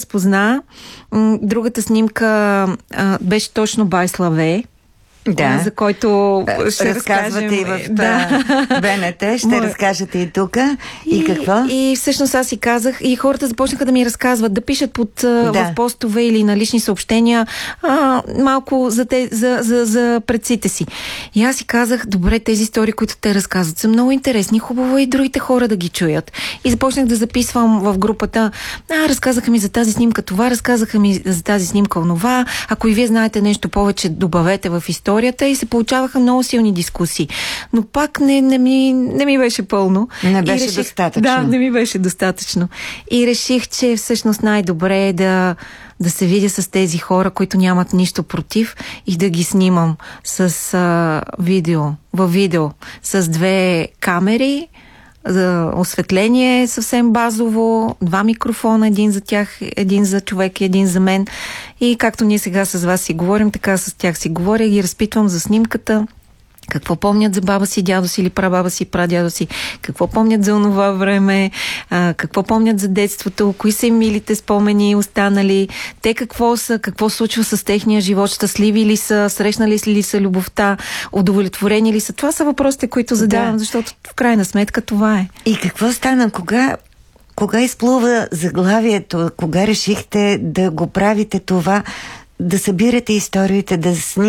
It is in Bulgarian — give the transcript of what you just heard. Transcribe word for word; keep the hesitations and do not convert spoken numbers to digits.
разпозна. Другата снимка а, беше точно Бай Славе. Да. За който ще разказвате разкажем. и в да. БНТ, ще Мой... разкажете и тук. И, и какво? И всъщност аз си казах, и хората започнаха да ми разказват, да пишат под, да. в постове или на лични съобщения а, малко за, те, за, за, за предците си. И аз си казах, добре, тези истории, които те разказват, са много интересни, хубаво и другите хора да ги чуят. И започнах да записвам в групата, а, разказаха ми за тази снимка това, разказаха ми за тази снимка онова, ако и вие знаете нещо повече, добавете в история. И се получаваха много силни дискусии. Но пак не, не, ми, не ми беше пълно. Не беше реших, достатъчно. Да, не ми беше достатъчно. И реших, че всъщност най-добре е да, да се видя с тези хора, които нямат нищо против и да ги снимам с а, видео, във видео, с две камери, за осветление съвсем базово, два микрофона, един за тях, един за човек и един за мен. И както ние сега с вас си говорим, така с тях си говоря, ги разпитвам за снимката, какво помнят за баба си, дядо си или прабаба си, прадядо си, какво помнят за онова време, а, какво помнят за детството, кои са им милите спомени останали, те какво са, какво случва с техния живот, щастливи ли са, срещнали ли са любовта, удовлетворени ли са. Това са въпросите, които задавам, да. Защото в крайна сметка това е. И какво стана, кога Кога изплува заглавието? Кога решихте да го правите това, да събирате историите, да снимате